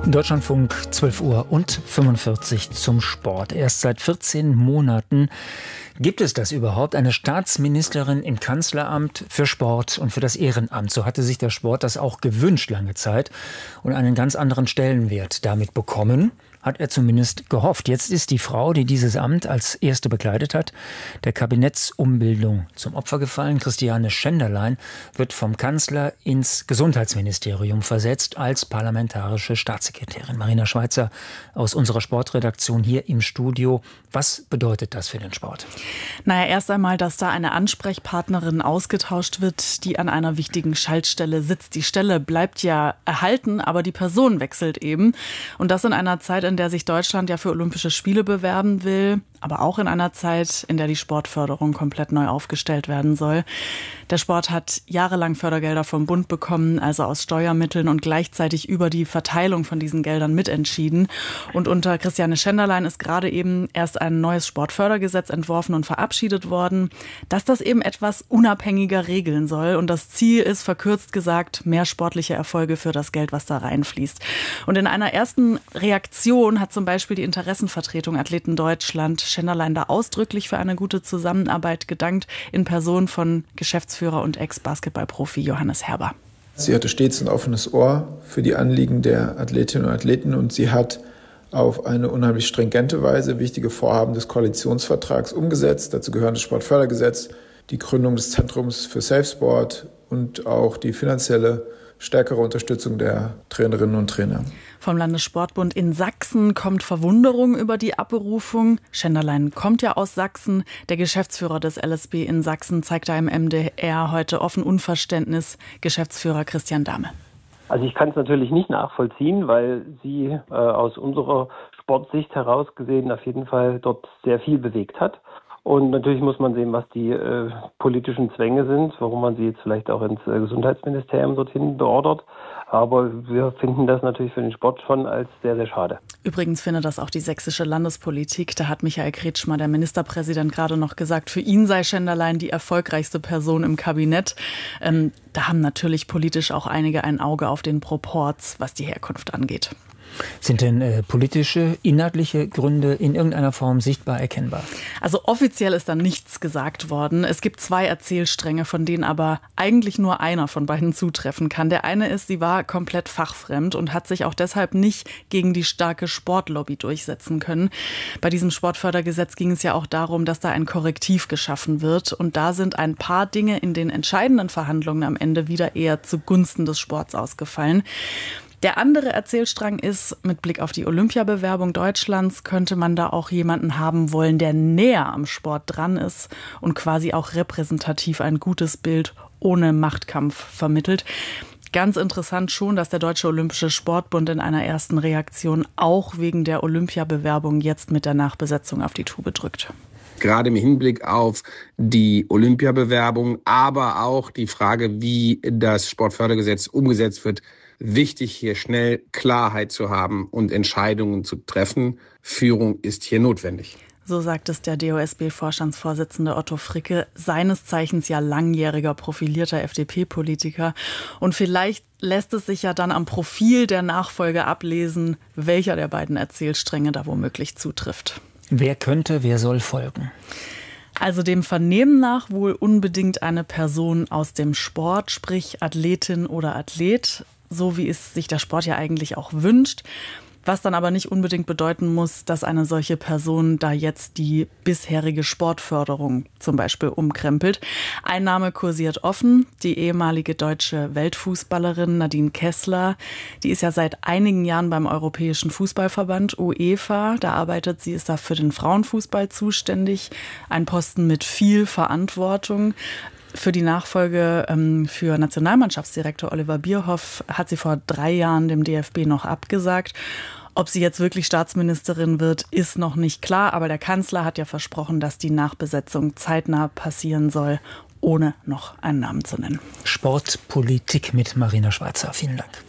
Deutschlandfunk, 12:45 Uhr zum Sport. Erst seit 14 Monaten gibt es das überhaupt, eine Staatsministerin im Kanzleramt für Sport und für das Ehrenamt. So hatte sich der Sport das auch gewünscht lange Zeit und einen ganz anderen Stellenwert damit bekommen. Hat er zumindest gehofft. Jetzt ist die Frau, die dieses Amt als erste bekleidet hat, der Kabinettsumbildung zum Opfer gefallen. Christiane Schenderlein wird vom Kanzler ins Gesundheitsministerium versetzt als parlamentarische Staatssekretärin. Marina Schweizer aus unserer Sportredaktion hier im Studio. Was bedeutet das für den Sport? Erst einmal, dass da eine Ansprechpartnerin ausgetauscht wird, die an einer wichtigen Schaltstelle sitzt. Die Stelle bleibt ja erhalten, aber die Person wechselt eben. Und das in einer Zeit, in der sich Deutschland ja für Olympische Spiele bewerben will, aber auch in einer Zeit, in der die Sportförderung komplett neu aufgestellt werden soll. Der Sport hat jahrelang Fördergelder vom Bund bekommen, also aus Steuermitteln, und gleichzeitig über die Verteilung von diesen Geldern mitentschieden. Und unter Christiane Schenderlein ist gerade eben erst ein neues Sportfördergesetz entworfen und verabschiedet worden, dass das eben etwas unabhängiger regeln soll. Und das Ziel ist, verkürzt gesagt, mehr sportliche Erfolge für das Geld, was da reinfließt. Und in einer ersten Reaktion hat zum Beispiel die Interessenvertretung Athleten Deutschland Schenderlein da ausdrücklich für eine gute Zusammenarbeit gedankt, in Person von Geschäftsführer und Ex-Basketballprofi Johannes Herber. Sie hatte stets ein offenes Ohr für die Anliegen der Athletinnen und Athleten und sie hat auf eine unheimlich stringente Weise wichtige Vorhaben des Koalitionsvertrags umgesetzt. Dazu gehören das Sportfördergesetz, die Gründung des Zentrums für Safe Sport und auch die finanzielle stärkere Unterstützung der Trainerinnen und Trainer. Vom Landessportbund in Sachsen kommt Verwunderung über die Abberufung. Schenderlein kommt ja aus Sachsen. Der Geschäftsführer des LSB in Sachsen zeigt da im MDR heute offen Unverständnis. Geschäftsführer Christian Dahme. Also ich kann es natürlich nicht nachvollziehen, weil sie aus unserer Sportsicht heraus gesehen auf jeden Fall dort sehr viel bewegt hat. Und natürlich muss man sehen, was die politischen Zwänge sind, warum man sie jetzt vielleicht auch ins Gesundheitsministerium dorthin beordert. Aber wir finden das natürlich für den Sport schon als sehr, sehr schade. Übrigens findet das auch die sächsische Landespolitik. Da hat Michael Kretschmer, der Ministerpräsident, gerade noch gesagt, für ihn sei Schenderlein die erfolgreichste Person im Kabinett. Da haben natürlich politisch auch einige ein Auge auf den Proporz, was die Herkunft angeht. Sind denn politische, inhaltliche Gründe in irgendeiner Form sichtbar erkennbar? Also offiziell ist da nichts gesagt worden. Es gibt 2 Erzählstränge, von denen aber eigentlich nur einer von beiden zutreffen kann. Der eine ist, sie war komplett fachfremd und hat sich auch deshalb nicht gegen die starke Sportlobby durchsetzen können. Bei diesem Sportfördergesetz ging es ja auch darum, dass da ein Korrektiv geschaffen wird. Und da sind ein paar Dinge in den entscheidenden Verhandlungen am Ende wieder eher zugunsten des Sports ausgefallen. Der andere Erzählstrang ist, mit Blick auf die Olympiabewerbung Deutschlands könnte man da auch jemanden haben wollen, der näher am Sport dran ist und quasi auch repräsentativ ein gutes Bild ohne Machtkampf vermittelt. Ganz interessant schon, dass der Deutsche Olympische Sportbund in einer ersten Reaktion auch wegen der Olympiabewerbung jetzt mit der Nachbesetzung auf die Tube drückt. Gerade im Hinblick auf die Olympiabewerbung, aber auch die Frage, wie das Sportfördergesetz umgesetzt wird, wichtig, hier schnell Klarheit zu haben und Entscheidungen zu treffen. Führung ist hier notwendig. So sagt es der DOSB-Vorstandsvorsitzende Otto Fricke, seines Zeichens ja langjähriger profilierter FDP-Politiker. Und vielleicht lässt es sich ja dann am Profil der Nachfolge ablesen, welcher der beiden Erzählstränge da womöglich zutrifft. Wer könnte, wer soll folgen? Also dem Vernehmen nach wohl unbedingt eine Person aus dem Sport, sprich Athletin oder Athlet, so wie es sich der Sport ja eigentlich auch wünscht. Was dann aber nicht unbedingt bedeuten muss, dass eine solche Person da jetzt die bisherige Sportförderung zum Beispiel umkrempelt. Ein Name kursiert offen, die ehemalige deutsche Weltfußballerin Nadine Kessler. Die ist ja seit einigen Jahren beim Europäischen Fußballverband UEFA. Da arbeitet sie, ist da für den Frauenfußball zuständig. Ein Posten mit viel Verantwortung. Für die Nachfolge für Nationalmannschaftsdirektor Oliver Bierhoff hat sie vor 3 Jahren dem DFB noch abgesagt. Ob sie jetzt wirklich Staatsministerin wird, ist noch nicht klar. Aber der Kanzler hat ja versprochen, dass die Nachbesetzung zeitnah passieren soll, ohne noch einen Namen zu nennen. Sportpolitik mit Marina Schweizer. Vielen Dank.